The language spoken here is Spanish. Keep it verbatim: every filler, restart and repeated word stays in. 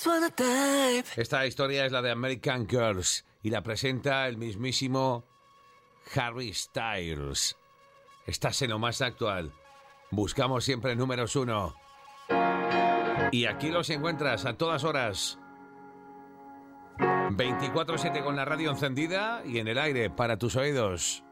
Esta historia es la de American Girls y la presenta el mismísimo Harry Styles. Estás en lo más actual. Buscamos siempre números uno. Y aquí los encuentras a todas horas. veinticuatro siete con la radio encendida y en el aire para tus oídos.